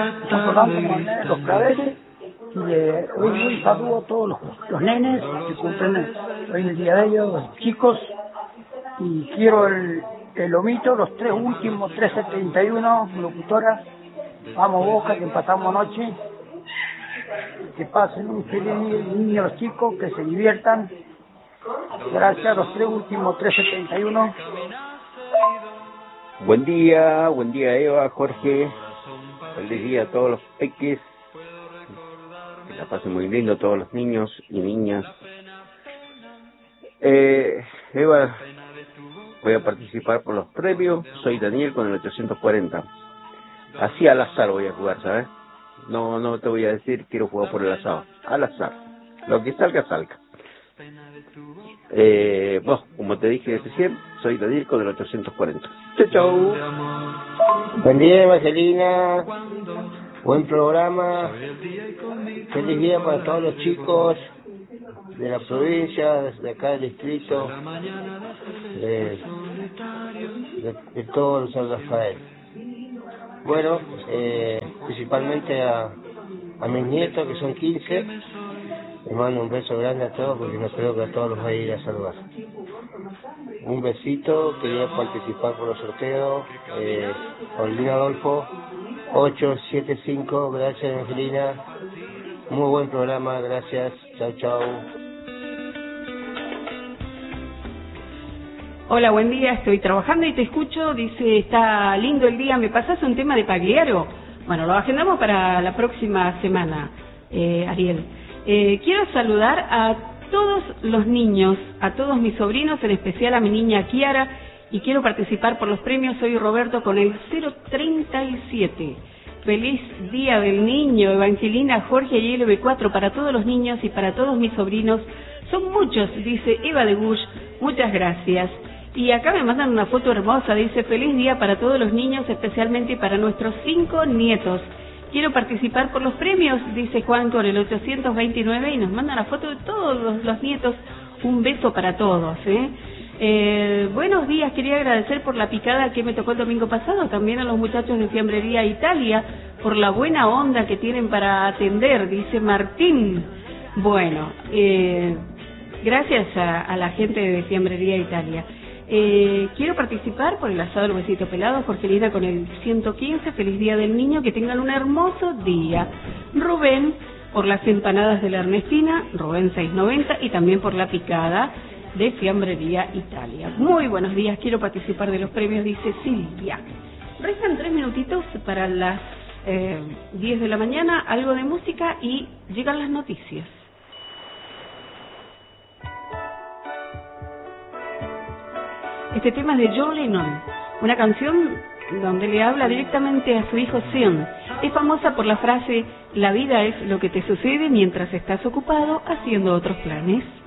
como los claveles. Y hoy un saludo a todos los nenes que cumplen hoy el día de ellos, los chicos. Y quiero el lomito, los tres últimos, 13:31, locutora. Vamos Boca, que empatamos anoche. Que pasen un feliz niño los chicos, que se diviertan. Gracias a los tres últimos, 13:31. Buen día Eva, Jorge. Feliz día a todos los peques. Que la pasen muy lindo todos los niños y niñas. Eva, voy a participar por los premios. Soy Daniel con el 840. Así al azar voy a jugar, ¿sabes? No te voy a decir quiero jugar por el azar. Al azar. Lo que salga, salga. Bueno, como te dije recién, soy Daniel con el 840. Chau. Buen día, Evangelina. Buen programa. Feliz día para todos los chicos de la provincia, de acá del distrito, de todo el San Rafael. Bueno, principalmente a mis nietos, que son 15. Les mando un beso grande a todos, porque no creo que a todos los vaya a ir a saludar. Un besito, quería participar por los sorteos. Paulina Adolfo, 875, gracias Angelina. Muy buen programa, gracias. Chau. Hola, buen día, estoy trabajando y te escucho. Dice, está lindo el día, ¿me pasas un tema de Pagliaro? Bueno, lo agendamos para la próxima semana, Ariel. Quiero saludar a todos los niños, a todos mis sobrinos, en especial a mi niña Kiara, y quiero participar por los premios. Soy Roberto con el 037. Feliz Día del Niño, Evangelina, Jorge y LB4 para todos los niños y para todos mis sobrinos. Son muchos, dice Eva de Bush, muchas gracias. Y acá me mandan una foto hermosa, dice, feliz día para todos los niños, especialmente para nuestros 5 nietos. Quiero participar por los premios, dice Juan con el 829, y nos manda la foto de todos los nietos. Un beso para todos, buenos días, quería agradecer por la picada que me tocó el domingo pasado, también a los muchachos de Fiambrería Italia, por la buena onda que tienen para atender, dice Martín. Bueno, gracias a la gente de Fiambrería Italia. Quiero participar por el asado del huesito pelado, Jorgelina con el 115, feliz día del niño, que tengan un hermoso día. Rubén por las empanadas de la Ernestina, Rubén 690, y también por la picada de Fiambrería Italia. Muy buenos días, quiero participar de los premios, dice Silvia. Restan 3 minutitos para las 10 de la mañana, algo de música y llegan las noticias. Este tema es de John Lennon, una canción donde le habla directamente a su hijo Sean. Es famosa por la frase, la vida es lo que te sucede mientras estás ocupado haciendo otros planes.